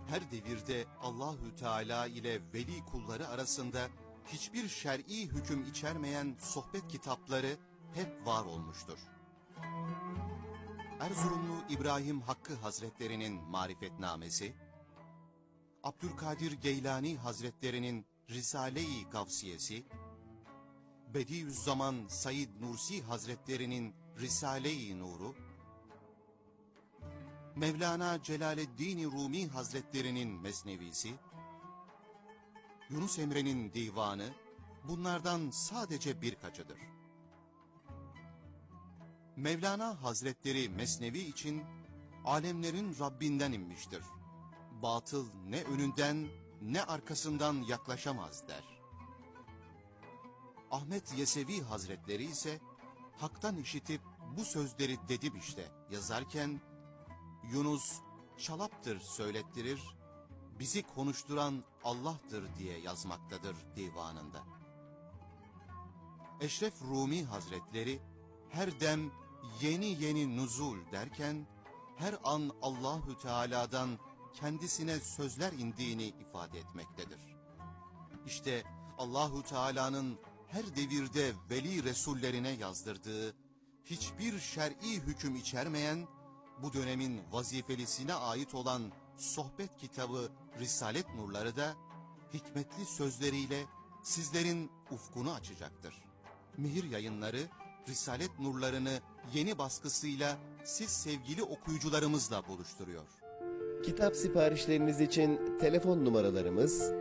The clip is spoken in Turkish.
her devirde Allahü Teala ile veli kulları arasında hiçbir şer'i hüküm içermeyen sohbet kitapları hep var olmuştur. Erzurumlu İbrahim Hakkı Hazretleri'nin Marifetnamesi, Abdülkadir Geylani Hazretleri'nin Risale-i Gavsiyesi, Bediüzzaman Said Nursi Hazretleri'nin Risale-i Nuru, Mevlana Celaleddin Rumi Hazretleri'nin Mesnevisi, Yunus Emre'nin Divanı bunlardan sadece birkaçıdır. Mevlana Hazretleri Mesnevi için alemlerin Rabbinden inmiştir. Batıl ne önünden ne arkasından yaklaşamaz der. Ahmet Yesevi Hazretleri ise haktan işitip bu sözleri dedim işte yazarken, Yunus çalaptır söylettirir, bizi konuşturan Allah'tır diye yazmaktadır divanında. Eşref Rumi Hazretleri her dem yeni yeni nuzul derken, her an Allahü Teala'dan kendisine sözler indiğini ifade etmektedir. İşte Allahü Teala'nın her devirde veli resullerine yazdırdığı, hiçbir şer'i hüküm içermeyen, bu dönemin vazifelisine ait olan sohbet kitabı Risalet Nurları da hikmetli sözleriyle sizlerin ufkunu açacaktır. Mihir Yayınları Risalet Nurlarını yeni baskısıyla siz sevgili okuyucularımızla buluşturuyor. Kitap siparişleriniz için telefon numaralarımız